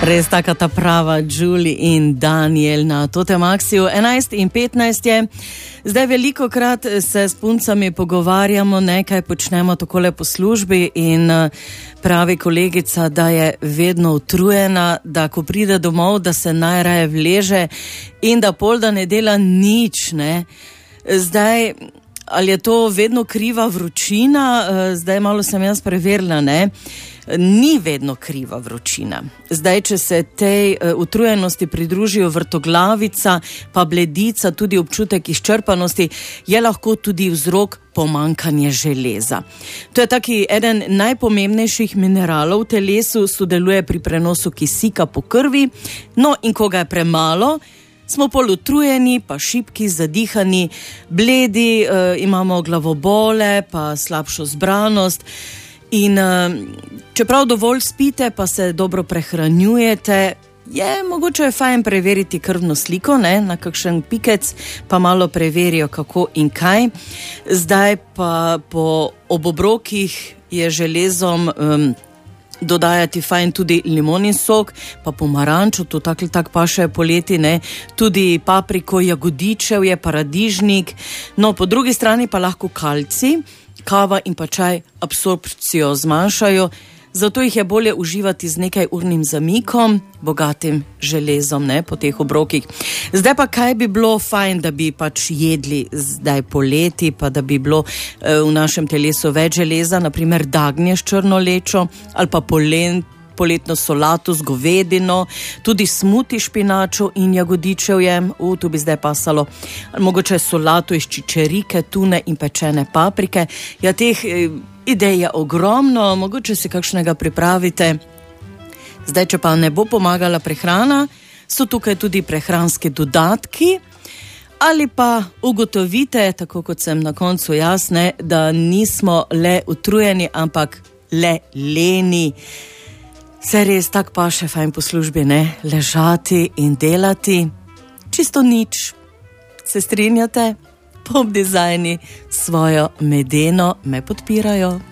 Res taka ta prava Julie in Daniel na Totemaxiju. 11:15 je. Zdaj veliko krat se s puncami pogovarjamo, nekaj počnemo takole po službi in pravi kolegica, da je vedno utrujena, da ko pride domov, da se najraje vleže in da pol da ne dela nič, ne. Zdaj, ali je to vedno kriva vročina? Zdaj malo sem jaz preverila, ne. Ni vedno kriva vročina. Zdaj, če se tej utrujenosti pridružijo vrtoglavica, pa bledica, tudi občutek izčrpanosti, je lahko tudi vzrok pomanjkanje železa. To je taki eden najpomembnejših mineralov v telesu, sodeluje pri prenosu kisika po krvi, no in ko ga je premalo, smo pol utrujeni, pa šibki, zadihani, bledi, imamo glavobole, pa slabšo zbranost. In čeprav dovolj spite, pa se dobro prehranjujete, je mogoče fajn preveriti krvno sliko, ne, na kakšen pikec, pa malo preverijo kako in kaj. Zdaj pa po obrokih je železom dodajati fajn tudi limonin sok, pa pomarančo, to tak paše poleti, ne, tudi papriko, jagodičevje, paradižnik, no po drugi strani pa lahko kalcij, kava in pa čaj absorpcijo zmanjšajo, zato jih je bolje uživati z nekaj urnim zamikom, bogatim železom, ne, po teh obrokih. Zdaj pa kaj bi bilo fajn, da bi pač jedli zdaj poleti, pa da bi bilo v našem telesu več železa, naprimer dagnje s črno lečo, ali pa poletno solato z govedino, tudi smuti špinačo in jagodičevjem, tu bi zdaj pasalo, mogoče solato iz čičerike, tune in pečene paprike. Ja, teh idej je ogromno, mogoče si kakšnega pripravite. Zdaj, če pa ne bo pomagala prehrana, so tukaj tudi prehranski dodatki, ali pa ugotovite, tako kot sem na koncu jasne, da nismo le utrujeni, ampak le leni. Se res tak pa še fajn po službi, ne? Ležati in delati. Čisto nič. Se strinjate? Pop dizajni svojo medeno me podpirajo.